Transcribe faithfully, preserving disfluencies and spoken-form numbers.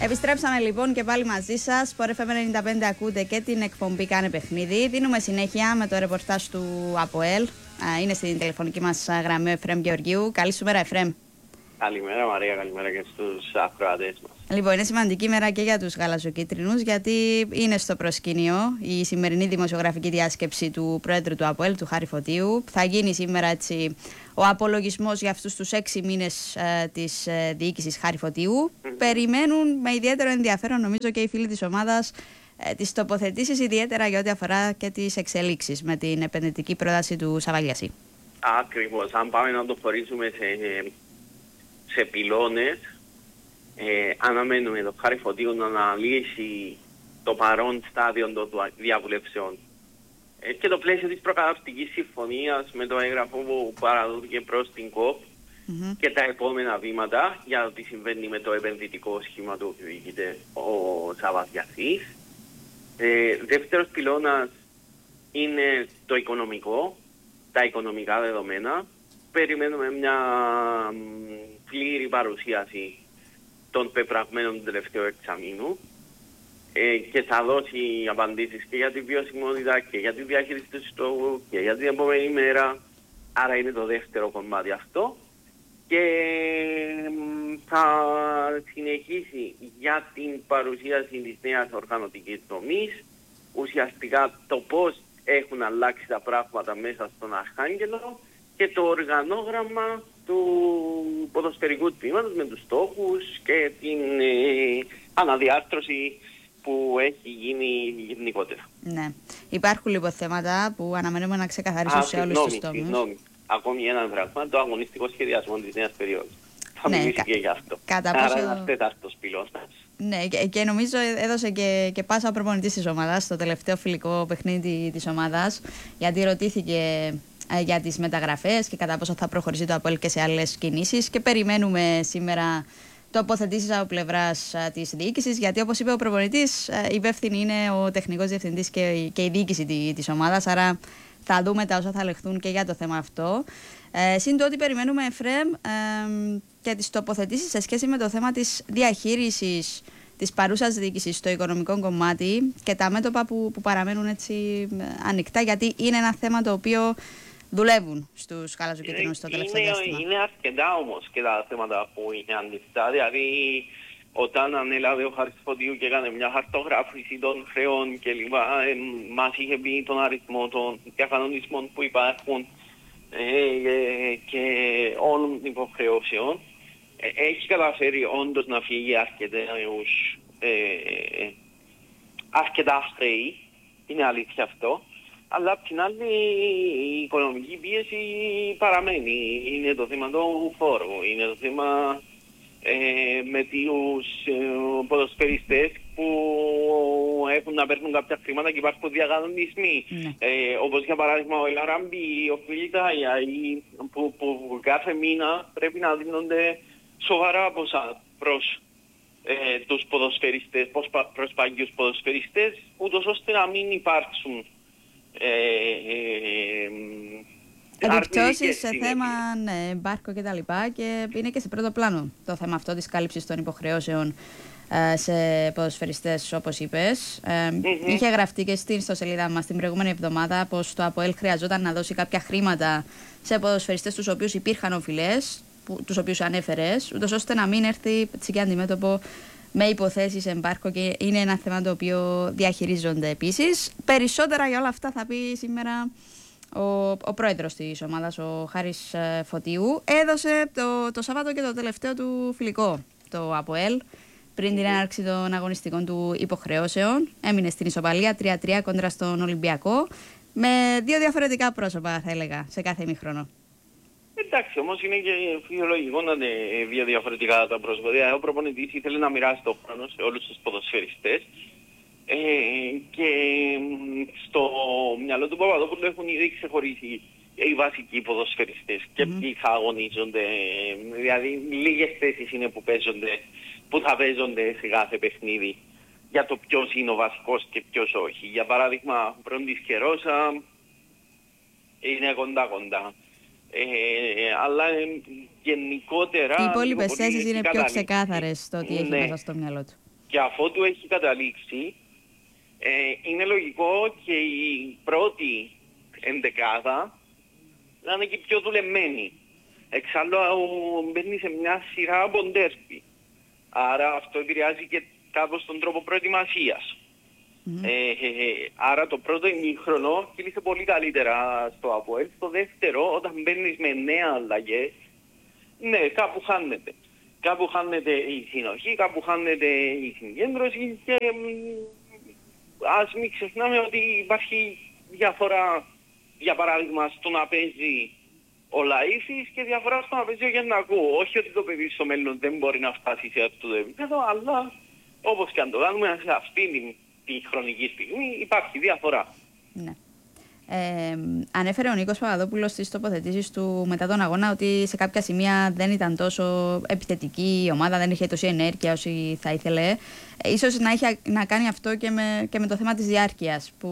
Επιστρέψαμε λοιπόν και πάλι μαζί σας. Sport εφ εμ ενενήντα πέντε ακούτε και την εκπομπή Κάνε Παιχνίδι. Δίνουμε συνέχεια με το ρεπορτάζ του ΑΠΟΕΛ. Είναι στην τηλεφωνική μας γραμμή ο Εφραίμ Γεωργίου. Καλή σου μέρα, Εφραίμ. Καλημέρα Μαρία, καλημέρα και στους ακροατές μας. Λοιπόν, είναι σημαντική μέρα και για τους γαλαζοκίτρινους, γιατί είναι στο προσκήνιο η σημερινή δημοσιογραφική διάσκεψη του Πρόεδρου του ΑΠΟΕΛ, του Χάρη Φωτίου. Θα γίνει σήμερα έτσι ο απολογισμός για αυτούς τους έξι μήνες ε, της ε, διοίκησης Χάρη Φωτίου. Mm-hmm. Περιμένουν με ιδιαίτερο ενδιαφέρον, νομίζω, και οι φίλοι της ομάδας ε, τις τοποθετήσεις, ιδιαίτερα για ό,τι αφορά και τις εξελίξεις με την επενδυτική πρόταση του Σαββαλιασί. Ακριβώς, αν πάμε να το χωρίσουμε σε, σε πυλώνες, ε, αναμένουμε το Χάρη Φωτίου να αναλύσει το παρόν στάδιο των διαβουλεύσεων ε, και το πλαίσιο της προκαταρκτικής συμφωνίας με το έγγραφο που παραδόθηκε προς την ΚΟΠ mm-hmm. και τα επόμενα βήματα για το τι συμβαίνει με το επενδυτικό σχήμα του που διοικείται ο Σαββαλιασίς. Ε, δεύτερος πυλώνας είναι το οικονομικό, τα οικονομικά δεδομένα. Περιμένουμε μια πλήρη παρουσίαση των πεπραγμένων του τελευταίου εξαμήνου ε, και θα δώσει απαντήσεις και για τη βιωσιμότητα και για τη διαχείριση του στόχου και για την επόμενη μέρα. Άρα είναι το δεύτερο κομμάτι αυτό. Και θα συνεχίσει για την παρουσίαση της νέας οργανωτικής δομής, ουσιαστικά το πώς έχουν αλλάξει τα πράγματα μέσα στον Αρχάγγελο και το οργανόγραμμα του ποδοσφαιρικού τμήματος με τους στόχους και την ε, αναδιάρθρωση που έχει γίνει γενικότερα. Ναι. Υπάρχουν λοιπόν θέματα που αναμένουμε να ξεκαθαρίσουν Α, σε όλους τους τομείς. Συγγνώμη. Ακόμη ένα πράγμα, το αγωνιστικό σχεδιασμό της νέας περίοδου. Θα ναι, μιλήσει κα, και γι' αυτό. Κατά Άρα πόσο... ένας τέταρτος πυλώνας. Ναι, και, και νομίζω έδωσε και, και πάσα ο προπονητής της ομάδας στο τελευταίο φιλικό παιχνίδι της ομάδας, γιατί ρωτήθηκε ε, για τις μεταγραφές και κατά πόσο θα προχωρήσει το ΑΠΟΕΛ και σε άλλες κινήσεις, και περιμένουμε σήμερα τοποθετήσεις από πλευράς ε, της διοίκησης, γιατί όπως είπε ο προπονητής, ε, υπεύθυνη είναι ο τεχνικός διευθυντής και, και η διοίκηση τη, της ομάδας, άρα θα δούμε τα όσα θα λεχθούν και για το θέμα αυτό. Ε, Συν το ότι περιμένουμε, Εφραίμ, ε, και τις τοποθετήσεις σε σχέση με το θέμα της διαχείρισης της παρούσας διοίκησης στο οικονομικό κομμάτι και τα μέτωπα που, που παραμένουν έτσι ε, ανοιχτά, γιατί είναι ένα θέμα το οποίο δουλεύουν στους γαλαζοκίτρινους στο τελευταίο είναι, διάστημα. Είναι αρκετά όμως και τα θέματα που είναι ανοιχτά, δηλαδή όταν ανέλαβε ο Χάρης Φωτίου και έκανε μια χαρτογράφηση των χρεών και λοιπά, ε, μας είχε πει τον αριθμό των διακανονισμών που υπάρχουν ε, ε, και όλων των υποχρεώσεων. Ε, έχει καταφέρει όντως να φύγει αρκετούς, ε, ε, αρκετά χρέη, είναι αλήθεια αυτό. Αλλά απ' την άλλη η οικονομική πίεση παραμένει. Είναι το θέμα του φόρου, είναι το θέμα ε, με τους ε, ποδοσφαιριστές που έχουν να παίρνουν κάποια χρήματα και υπάρχουν διακανονισμοί. Mm. Ε, όπως για παράδειγμα ο Ελαραμπή, ο Φιλιτάια, που, που κάθε μήνα πρέπει να δίνονται σοβαρά ποσά προς ε, τους ποδοσφαιριστές, προς παγιούς ποδοσφαιριστές, ούτως ώστε να μην υπάρξουν Ε, ε, επιπτώσεις σε θέμα ναι, μπάρκο και τα λοιπά, και είναι και σε πρώτο πλάνο το θέμα αυτό της κάλυψης των υποχρεώσεων ε, σε ποδοσφαιριστές, όπως είπες. Ε, mm-hmm. Είχε γραφτεί και στην ιστοσελίδα μας την προηγούμενη εβδομάδα πως το ΑΠΟΕΛ χρειαζόταν να δώσει κάποια χρήματα σε ποδοσφαιριστές τους οποίους υπήρχαν οφειλές, που, τους οποίους ανέφερες, ούτως ώστε να μην έρθει και αντιμέτωπο με υποθέσεις εμπάρκο, και είναι ένα θέμα το οποίο διαχειρίζονται επίσης. Περισσότερα για όλα αυτά θα πει σήμερα ο, ο πρόεδρος της ομάδας, ο Χάρης Φωτίου. Έδωσε το, το Σάββατο και το τελευταίο του φιλικό το ΑΠΟΕΛ πριν την έναρξη των αγωνιστικών του υποχρεώσεων. Έμεινε στην ισοπαλία τρία τρία κόντρα στον Ολυμπιακό, με δύο διαφορετικά πρόσωπα, θα έλεγα, σε κάθε ημίχρονο. Εντάξει, όμως είναι και φυσιολογικό να είναι δύο διαφορετικά τα πρόσωπα. Δηλαδή, ο προπονητής ήθελε να μοιράσει το χρόνο σε όλους τους ποδοσφαιριστές ε, και στο μυαλό του Παπαδόπουλου έχουν ήδη ξεχωρίσει οι βασικοί ποδοσφαιριστές και mm-hmm. ποιοι θα αγωνίζονται. Δηλαδή, λίγες θέσεις είναι που, παίζονται, που θα παίζονται σε κάθε παιχνίδι για το ποιος είναι ο βασικός και ποιος όχι. Για παράδειγμα, Μπρόντις και Ρώσα είναι κοντά-κοντά. Ε, αλλά ε, γενικότερα... Οι υπόλοιπες θέσεις είναι πιο ξεκάθαρες στο ότι έχει ναι. μέσα στο μυαλό του. και αφότου έχει καταλήξει, ε, είναι λογικό και η πρώτη εντεκάδα να είναι και πιο δουλεμένη. Εξάλλου μπαίνει σε μια σειρά από ντέρμπι. Άρα αυτό επηρεάζει και κάπως τον τρόπο προετοιμασίας. Mm-hmm. Ε, ε, ε, άρα το πρώτο ημίχρονο κύλησε πολύ καλύτερα στο ΑΠΟΕΛ. Στο δεύτερο, όταν μπαίνεις με νέα αλλαγές, ναι, κάπου χάνεται. Κάπου χάνεται η συνοχή, κάπου χάνεται η συγκέντρωση και ε, ας μην ξεχνάμε ότι υπάρχει διαφορά, για παράδειγμα, στο να παίζει ο Λαΐφης και διαφορά στο να παίζει ο Γιαννακού. Όχι ότι το παιδί στο μέλλον δεν μπορεί να φτάσει σε αυτό το επίπεδο, αλλά όπως και αν το κάνουμε, σε αυτή τη, τη χρονική στιγμή υπάρχει διαφορά. Ναι. Ε, ανέφερε ο Νίκος Παπαδόπουλος στις τοποθετήσεις του μετά τον αγώνα ότι σε κάποια σημεία δεν ήταν τόσο επιθετική η ομάδα, δεν είχε τόση ενέργεια όσο θα ήθελε. Ε, ίσως να έχει να κάνει αυτό και με, και με το θέμα της διάρκειας, που